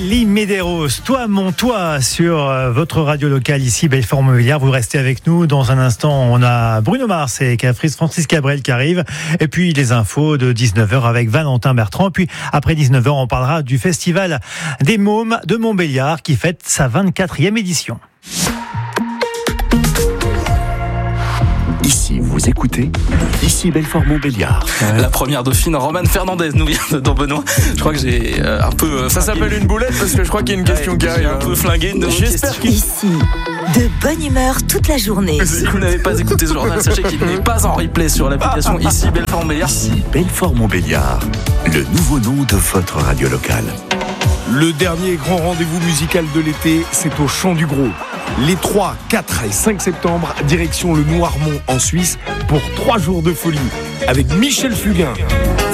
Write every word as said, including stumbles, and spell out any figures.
Les Medeiros, toi mon toi sur votre radio locale ici Belfort-Montbéliard. Vous restez avec nous dans un instant. On a Bruno Mars et Caprice Francis Cabrel qui arrivent. Et puis les infos de dix-neuf heures avec Valentin Bertrand. Puis après dix-neuf heures, on parlera du Festival des Mômes de Montbéliard qui fête sa vingt-quatrième édition. Ici, vous écoutez, ici Belfort-Montbéliard. La première dauphine, Roman Fernandez, nous vient de Don Benoît. Je crois que j'ai euh, un peu. Euh, Ça s'appelle une boulette parce que je crois qu'il y a une question ouais, qui arrive. J'ai un peu flingué une de vos J'espère questions. Ici, de bonne humeur toute la journée. Si vous n'avez pas écouté ce journal, sachez qu'il n'est pas en replay sur l'application ici Belfort-Montbéliard. Ici Belfort-Montbéliard, le nouveau nom de votre radio locale. Le dernier grand rendez-vous musical de l'été, c'est au Chant du Gros. Les trois, quatre et cinq septembre, direction le Noirmont en Suisse pour trois jours de folie avec Michel Fugain,